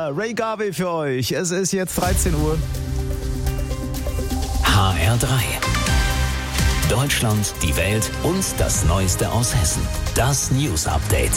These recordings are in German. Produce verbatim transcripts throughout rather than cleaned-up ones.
hier, Ray Garvey für euch. Es ist jetzt dreizehn Uhr. H R drei. Deutschland, die Welt und das Neueste aus Hessen. Das News Update.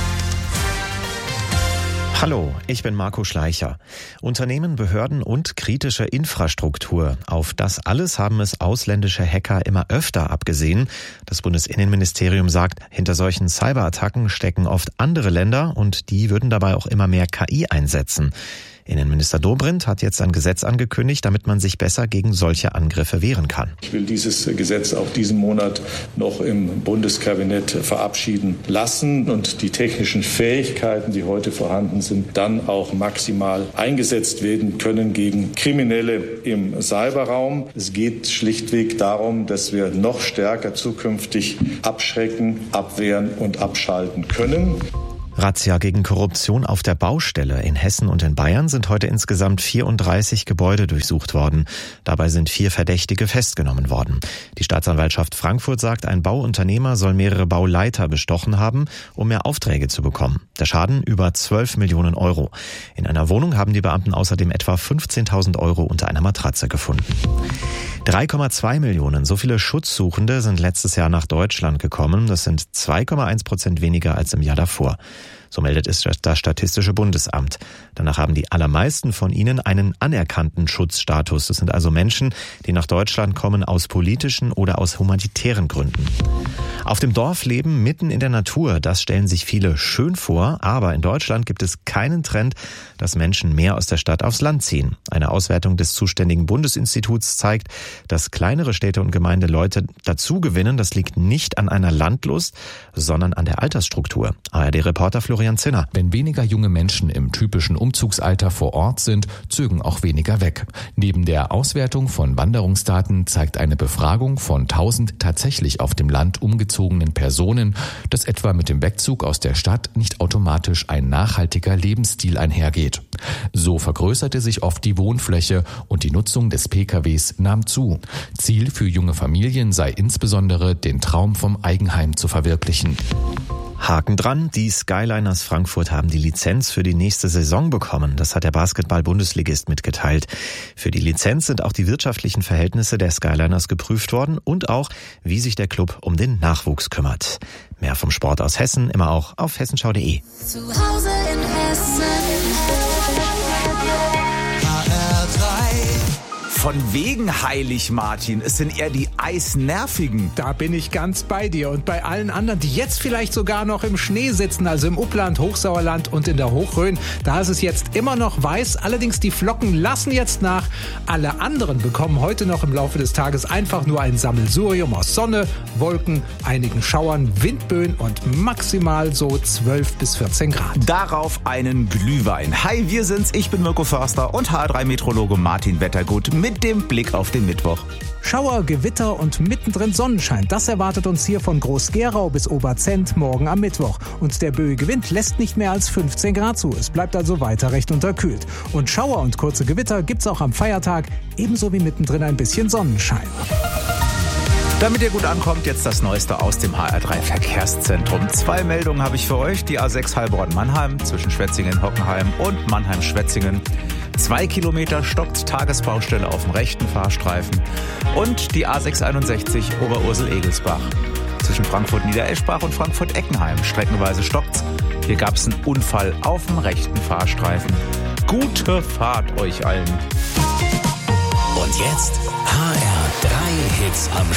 Hallo, ich bin Marco Schleicher. Unternehmen, Behörden und kritische Infrastruktur. Auf das alles haben es ausländische Hacker immer öfter abgesehen. Das Bundesinnenministerium sagt, hinter solchen Cyberattacken stecken oft andere Länder und die würden dabei auch immer mehr K I einsetzen. Innenminister Dobrindt hat jetzt ein Gesetz angekündigt, damit man sich besser gegen solche Angriffe wehren kann. Ich will dieses Gesetz auch diesen Monat noch im Bundeskabinett verabschieden lassen und die technischen Fähigkeiten, die heute vorhanden sind, dann auch maximal eingesetzt werden können gegen Kriminelle im Cyberraum. Es geht schlichtweg darum, dass wir noch stärker zukünftig abschrecken, abwehren und abschalten können. Razzia gegen Korruption auf der Baustelle. In Hessen und in Bayern sind heute insgesamt vierunddreißig Gebäude durchsucht worden. Dabei sind vier Verdächtige festgenommen worden. Die Staatsanwaltschaft Frankfurt sagt, ein Bauunternehmer soll mehrere Bauleiter bestochen haben, um mehr Aufträge zu bekommen. Der Schaden über zwölf Millionen Euro. In einer Wohnung haben die Beamten außerdem etwa fünfzehntausend Euro unter einer Matratze gefunden. drei Komma zwei Millionen, so viele Schutzsuchende sind letztes Jahr nach Deutschland gekommen. Das sind zwei Komma eins Prozent weniger als im Jahr davor. So meldet es das Statistische Bundesamt. Danach haben die allermeisten von ihnen einen anerkannten Schutzstatus. Das sind also Menschen, die nach Deutschland kommen aus politischen oder aus humanitären Gründen. Auf dem Dorf leben mitten in der Natur, das stellen sich viele schön vor, aber in Deutschland gibt es keinen Trend, dass Menschen mehr aus der Stadt aufs Land ziehen. Eine Auswertung des zuständigen Bundesinstituts zeigt, dass kleinere Städte und Gemeinden Leute dazu gewinnen. Das liegt nicht an einer Landlust, sondern an der Altersstruktur. A R D-Reporter Florian Zinner. Wenn weniger junge Menschen im typischen Umzugsalter vor Ort sind, zögen auch weniger weg. Neben der Auswertung von Wanderungsdaten zeigt eine Befragung von tausend tatsächlich auf dem Land umgezogenen Personen, dass etwa mit dem Wegzug aus der Stadt nicht automatisch ein nachhaltiger Lebensstil einhergeht. So vergrößerte sich oft die Wohnfläche und die Nutzung des P K Ws nahm zu. Ziel für junge Familien sei insbesondere, den Traum vom Eigenheim zu verwirklichen. Haken dran, die Skyliners Frankfurt haben die Lizenz für die nächste Saison bekommen. Das hat der Basketball-Bundesligist mitgeteilt. Für die Lizenz sind auch die wirtschaftlichen Verhältnisse der Skyliners geprüft worden und auch, wie sich der Club um den Nachwuchs kümmert. Mehr vom Sport aus Hessen, immer auch auf hessenschau punkt de. Zu Hause in Hessen. H R drei. Von wegen heilig, Martin. Es sind eher die Eisnervigen. Da bin ich ganz bei dir. Und bei allen anderen, die jetzt vielleicht sogar noch im Schnee sitzen, also im Upland, Hochsauerland und in der Hochrhön, da ist es jetzt immer noch weiß. Allerdings die Flocken lassen jetzt nach. Alle anderen bekommen heute noch im Laufe des Tages einfach nur ein Sammelsurium aus Sonne, Wolken, einigen Schauern, Windböen und maximal so zwölf bis vierzehn Grad. Darauf einen Glühwein. Hi, wir sind's. Ich bin Mirko Förster und H R drei Meteorologe Martin Wettergut mit dem Blick auf den Mittwoch. Schauer, Gewitter und mittendrin Sonnenschein. Das erwartet uns hier von Groß-Gerau bis Oberzent morgen am Mittwoch. Und der böige Wind lässt nicht mehr als fünfzehn Grad zu. Es bleibt also weiter recht unterkühlt. Und Schauer und kurze Gewitter gibt's auch am Feiertag, ebenso wie mittendrin ein bisschen Sonnenschein. Damit ihr gut ankommt, jetzt das Neueste aus dem H R drei Verkehrszentrum. Zwei Meldungen habe ich für euch. Die A sechs Heilbronn-Mannheim zwischen Schwetzingen-Hockenheim und Mannheim-Schwetzingen. Zwei Kilometer stoppt Tagesbaustelle auf dem rechten Fahrstreifen. Und die A sechs einundsechzig Oberursel-Egelsbach. Zwischen Frankfurt-Niedereschbach und Frankfurt-Eckenheim. Streckenweise stoppt's. Hier gab es einen Unfall auf dem rechten Fahrstreifen. Gute Fahrt euch allen. Und jetzt H R drei Hits am